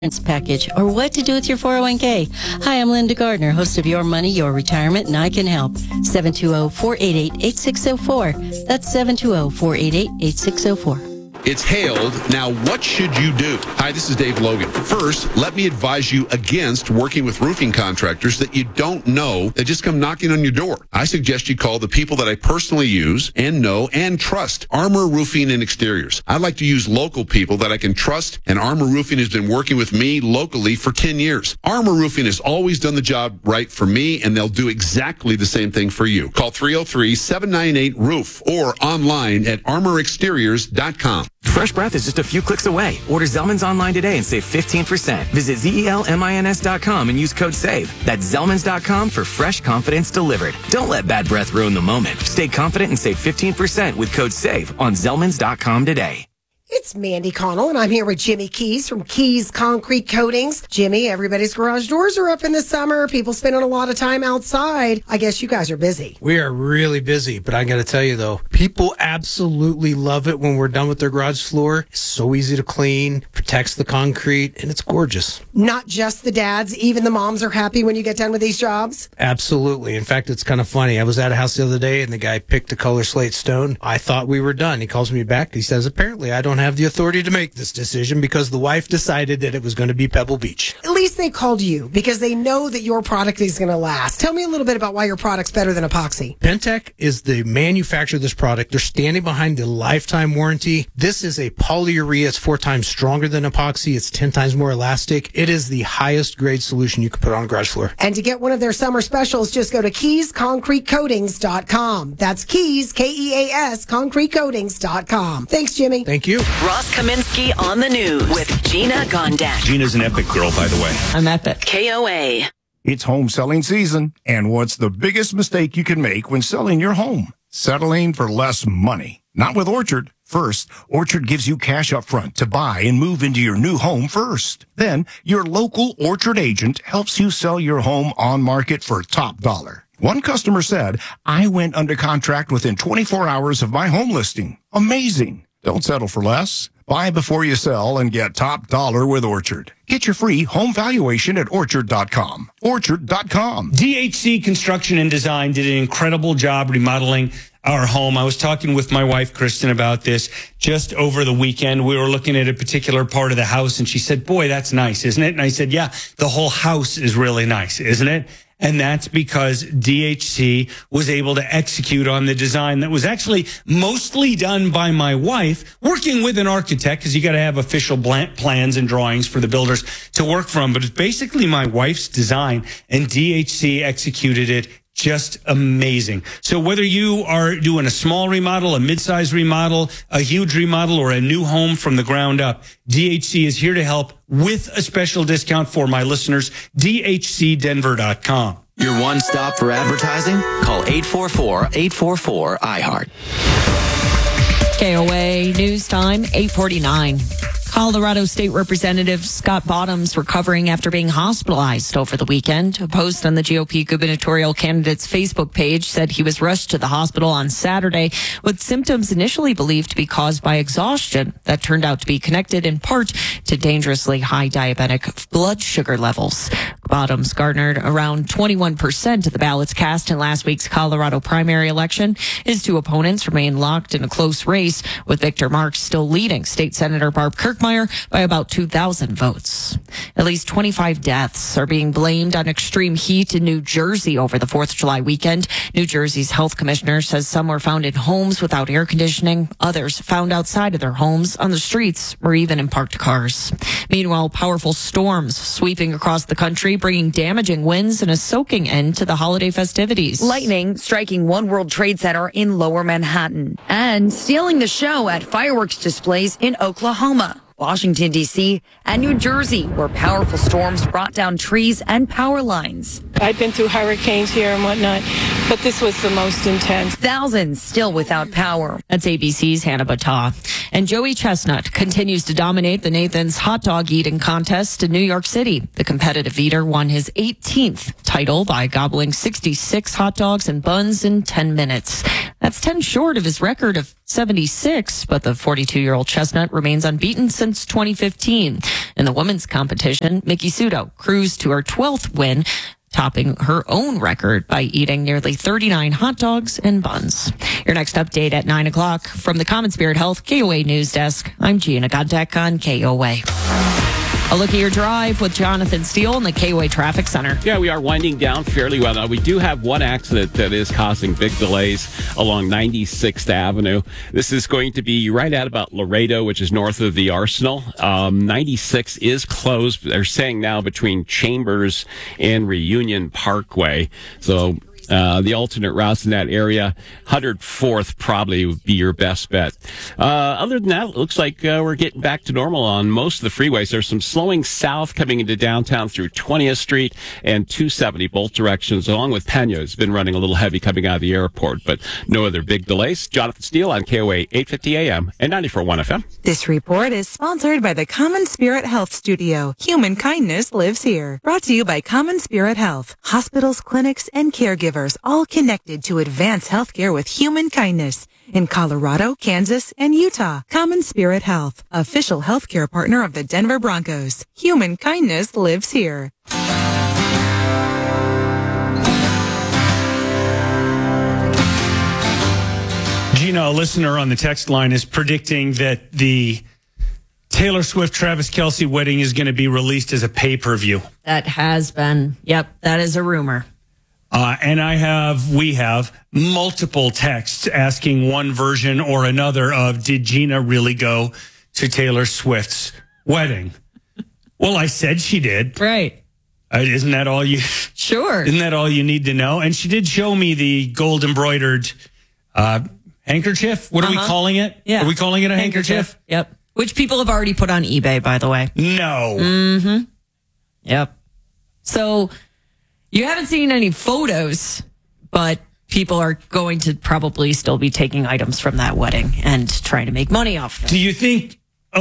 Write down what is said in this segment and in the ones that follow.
package or what to do with your 401k. Hi, I'm Linda Gardner, host of Your Money, Your Retirement, and I can help. 720-488-8604. That's 720-488-8604. It's hailed. Now, what should you do? Hi, this is Dave Logan. First, let me advise you against working with roofing contractors that you don't know that just come knocking on your door. I suggest you call the people that I personally use and know and trust. Armor Roofing and Exteriors. I like to use local people that I can trust, and Armor Roofing has been working with me locally for 10 years. Armor Roofing has always done the job right for me, and they'll do exactly the same thing for you. Call 303-798-ROOF or online at armorexteriors.com. Fresh breath is just a few clicks away. Order Zellman's online today and save 15%. Visit ZELMINS.com and use code SAVE. That's Zellmans.com for fresh confidence delivered. Don't let bad breath ruin the moment. Stay confident and save 15% with code SAVE on Zellmans.com today. It's Mandy Connell, and I'm here with Jimmy Keys from Keys Concrete Coatings. Jimmy, everybody's garage doors are up in the summer. People spending a lot of time outside. I guess you guys are busy. We are really busy, but I got to tell you, though, people absolutely love it when we're done with their garage floor. It's so easy to clean, protects the concrete, and it's gorgeous. Not just the dads, even the moms are happy when you get done with these jobs? Absolutely. In fact, it's kind of funny. I was at a house the other day, and the guy picked a color slate stone. I thought we were done. He calls me back. He says, apparently, I don't have the authority to make this decision because the wife decided that it was going to be Pebble Beach. At least they called you because they know that your product is going to last. Tell me a little bit about why your product's better than epoxy. Pentec is the manufacturer of this product. They're standing behind the lifetime warranty. This is a polyurea. It's 4 times stronger than epoxy. It's 10 times more elastic. It is the highest grade solution you could put on a garage floor. And to get one of their summer specials, just go to KeysConcreteCoatings.com. That's Keys, Keas, ConcreteCoatings.com. Thanks, Jimmy. Thank you. Ross Kaminsky on the news with Gina Gondak. Gina's an epic girl, by the way. I'm epic. KOA. It's home selling season, and what's the biggest mistake you can make when selling your home? Settling for less money. Not with Orchard. First, Orchard gives you cash up front to buy and move into your new home first. Then, your local Orchard agent helps you sell your home on market for top dollar. One customer said, I went under contract within 24 hours of my home listing. Amazing. Don't settle for less. Buy before you sell and get top dollar with Orchard. Get your free home valuation at Orchard.com. Orchard.com. DHC Construction and Design did an incredible job remodeling our home. I was talking with my wife, Kristen, about this just over the weekend. We were looking at a particular part of the house, and she said, boy, that's nice, isn't it? And I said, yeah, the whole house is really nice, isn't it? And that's because DHC was able to execute on the design that was actually mostly done by my wife, working with an architect, because you got to have official plans and drawings for the builders to work from. But it's basically my wife's design, and DHC executed it just amazing. So whether you are doing a small remodel, a mid-size remodel, a huge remodel, or a new home from the ground up, DHC is here to help with a special discount for my listeners. DHCDenver.com. Your one stop for advertising? Call 844-844-iHeart. KOA News Time, 8:49. Colorado State Representative Scott Bottoms recovering after being hospitalized over the weekend. A post on the GOP gubernatorial candidate's Facebook page said he was rushed to the hospital on Saturday with symptoms initially believed to be caused by exhaustion that turned out to be connected in part to dangerously high diabetic blood sugar levels. Bottoms garnered around 21% of the ballots cast in last week's Colorado primary election. His two opponents remain locked in a close race, with Victor Marks still leading State Senator Barb Kirkmeyer by about 2,000 votes. At least 25 deaths are being blamed on extreme heat in New Jersey over the 4th of July weekend. New Jersey's health commissioner says some were found in homes without air conditioning, others found outside of their homes, on the streets, or even in parked cars. Meanwhile, powerful storms sweeping across the country, bringing damaging winds and a soaking end to the holiday festivities. Lightning striking One World Trade Center in Lower Manhattan and stealing the show at fireworks displays in Oklahoma, Washington, D.C., and New Jersey, where powerful storms brought down trees and power lines. I've been through hurricanes here and whatnot, but this was the most intense. Thousands still without power. That's ABC's Hannah Battah. And Joey Chestnut continues to dominate the Nathan's hot dog eating contest in New York City. The competitive eater won his 18th title by gobbling 66 hot dogs and buns in 10 minutes. That's 10 short of his record of 76, but the 42-year-old Chestnut remains unbeaten since 2015. In the women's competition, Miki Sudo cruised to her 12th win, topping her own record by eating nearly 39 hot dogs and buns. Your next update at 9 o'clock from the Common Spirit Health KOA News Desk. I'm Gina Godek on KOA. A look at your drive with Jonathan Steele in the KOA Traffic Center. Yeah, we are winding down fairly well. Now, we do have one accident that is causing big delays along 96th Avenue. This is going to be right at about Laredo, which is north of the Arsenal. 96 is closed, they're saying now, between Chambers and Reunion Parkway. So the alternate routes in that area, 104th probably would be your best bet. Other than that, it looks like we're getting back to normal on most of the freeways. There's some slowing south coming into downtown through 20th Street and 270 both directions, along with Pena. It's been running a little heavy coming out of the airport, but no other big delays. Jonathan Steele on KOA 850 AM and 94.1 FM. This report is sponsored by the Common Spirit Health Studio. Human kindness lives here. Brought to you by Common Spirit Health. Hospitals, clinics, and caregivers all connected to advance healthcare with human kindness in Colorado, Kansas, and Utah. Common Spirit Health, official healthcare partner of the Denver Broncos. Human kindness lives here. Gina, a listener on the text line, is predicting that the Taylor Swift-Travis Kelce wedding is going to be released as a pay-per-view. That has been. Yep, that is a rumor. And we have multiple texts asking one version or another of, did Gina really go to Taylor Swift's wedding? Well, I said she did. Right. Isn't that all you? Sure. Isn't that all you need to know? And she did show me the gold embroidered handkerchief. What are we calling it? Yeah. Are we calling it a handkerchief? Yep. Which people have already put on eBay, by the way. No. Mm-hmm. Yep. So you haven't seen any photos, but people are going to probably still be taking items from that wedding and trying to make money off them. Do you think,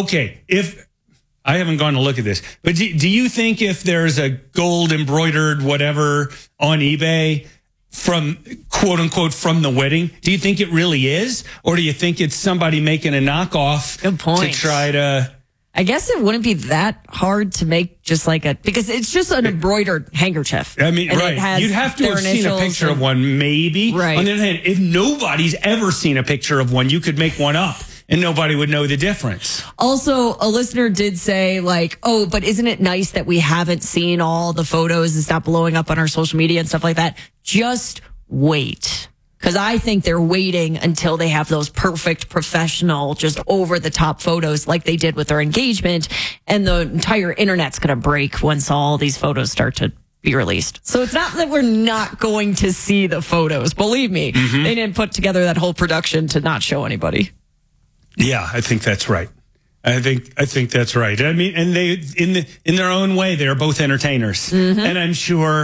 if I haven't gone to look at this, but do you think if there's a gold embroidered whatever on eBay from quote unquote from the wedding, do you think it really is? Or do you think it's somebody making a knockoff? Good point. To try to... I guess it wouldn't be that hard to make just because it's just an embroidered handkerchief. I mean, and right. You'd have to have seen a picture of one, maybe. Right. On the other hand, if nobody's ever seen a picture of one, you could make one up and nobody would know the difference. Also, a listener did say, but isn't it nice that we haven't seen all the photos? It's not blowing up on our social media and stuff like that. Just wait. Because I think they're waiting until they have those perfect, professional, just over-the-top photos like they did with their engagement. And the entire internet's going to break once all these photos start to be released. So it's not that we're not going to see the photos. Believe me, They didn't put together that whole production to not show anybody. Yeah, I think that's right. I think that's right. I mean, and they, in their own way, they're both entertainers. And I'm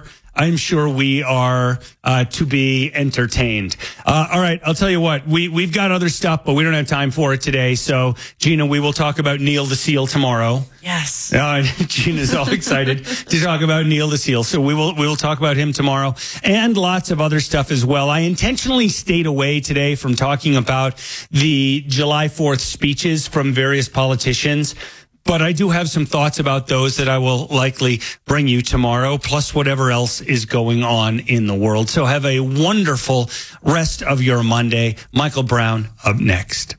sure we are to be entertained. All right, I'll tell you what, we've got other stuff, but we don't have time for it today. So, Gina, we will talk about Neil the Seal tomorrow. Yes. Gina's all excited to talk about Neil the Seal. So we will talk about him tomorrow and lots of other stuff as well. I intentionally stayed away today from talking about the July 4th speeches from various politicians. But I do have some thoughts about those that I will likely bring you tomorrow, plus whatever else is going on in the world. So have a wonderful rest of your Monday. Michael Brown up next.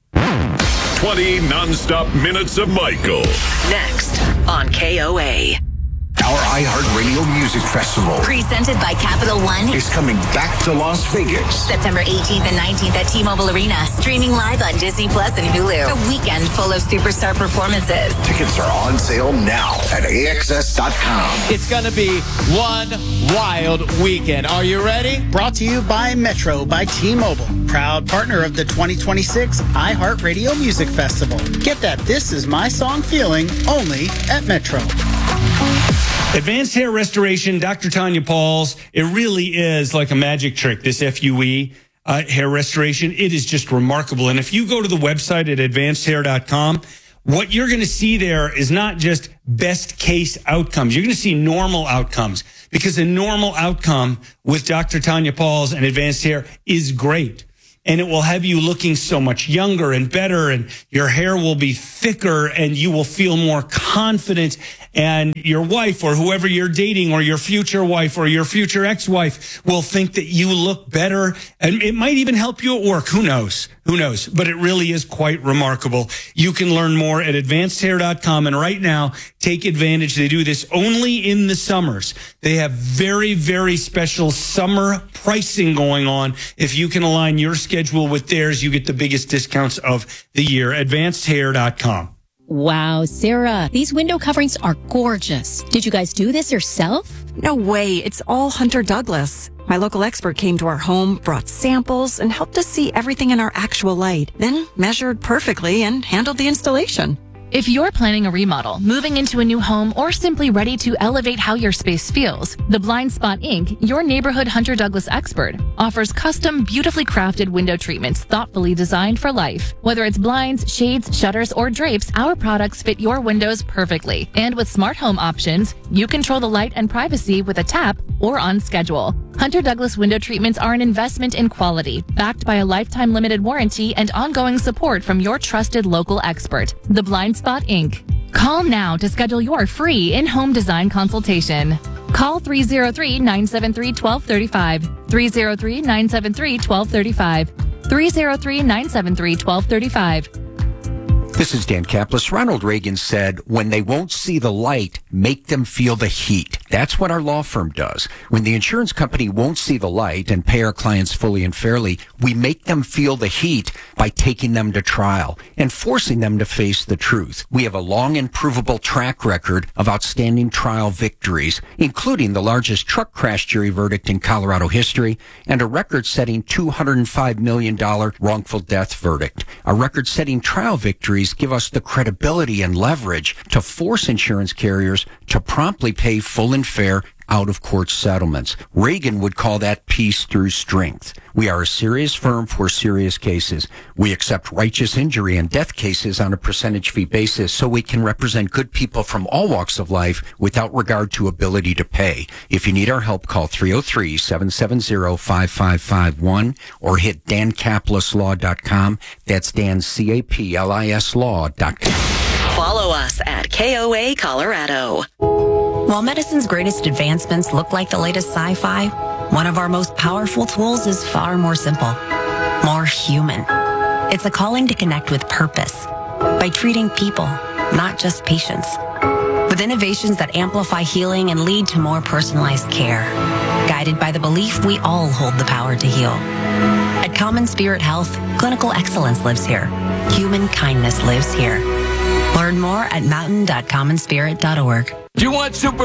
20 nonstop minutes of Michael. Next on KOA. Our iHeartRadio Music Festival presented by Capital One is coming back to Las Vegas. September 18th and 19th at T-Mobile Arena. Streaming live on Disney Plus and Hulu. A weekend full of superstar performances. Tickets are on sale now at AXS.com. It's going to be one wild weekend. Are you ready? Brought to you by Metro by T-Mobile. Proud partner of the 2026 iHeartRadio Music Festival. Get that This Is My Song feeling only at Metro. Advanced Hair Restoration, Dr. Tanya Pauls. It really is like a magic trick, this FUE hair restoration. It is just remarkable. And if you go to the website at advancedhair.com, what you're going to see there is not just best case outcomes. You're going to see normal outcomes, because a normal outcome with Dr. Tanya Pauls and Advanced Hair is great. and it will have you looking so much younger and better, and your hair will be thicker, and you will feel more confident, and your wife or whoever you're dating or your future wife or your future ex-wife will think that you look better, and it might even help you at work. Who knows? Who knows? But it really is quite remarkable. You can learn more at advancedhair.com, and right now, take advantage. They do this only in the summers. They have very, very special summer pricing going on. If you can align your schedule with theirs, you get the biggest discounts of the year. advancedhair.com. Wow, Sarah, these window coverings are gorgeous. Did you guys do this yourself? No way. It's all Hunter Douglas. My local expert came to our home, brought samples, and helped us see everything in our actual light, then measured perfectly and handled the installation. If you're planning a remodel, moving into a new home, or simply ready to elevate how your space feels, the Blind Spot Inc., your neighborhood Hunter Douglas expert, offers custom, beautifully crafted window treatments thoughtfully designed for life. Whether it's blinds, shades, shutters, or drapes, our products fit your windows perfectly. And with smart home options, you control the light and privacy with a tap or on schedule. Hunter Douglas window treatments are an investment in quality, backed by a lifetime limited warranty and ongoing support from your trusted local expert, the Blind Spot Inc. Call now to schedule your free in-home design consultation. Call 303-973-1235, 303-973-1235, 303-973-1235. This is Dan Kaplis. Ronald Reagan said, when they won't see the light, make them feel the heat. That's what our law firm does. When the insurance company won't see the light and pay our clients fully and fairly, we make them feel the heat by taking them to trial and forcing them to face the truth. We have a long and provable track record of outstanding trial victories, including the largest truck crash jury verdict in Colorado history and a record-setting $205 million wrongful death verdict. Our record-setting trial victories give us the credibility and leverage to force insurance carriers to promptly pay full and fair out-of-court settlements. Reagan would call that peace through strength. We are a serious firm for serious cases. We accept righteous injury and death cases on a percentage fee basis so we can represent good people from all walks of life without regard to ability to pay. If you need our help, call 303-770-5551 or hit dancaplisslaw.com. That's Dan, C-A-P-L-I-S law.com. Follow us at KOA Colorado. While medicine's greatest advancements look like the latest sci-fi, one of our most powerful tools is far more simple, more human. It's a calling to connect with purpose by treating people, not just patients, with innovations that amplify healing and lead to more personalized care, guided by the belief we all hold the power to heal. At Common Spirit Health, clinical excellence lives here. Human kindness lives here. Learn more at mountain.commonspirit.org. Do you want super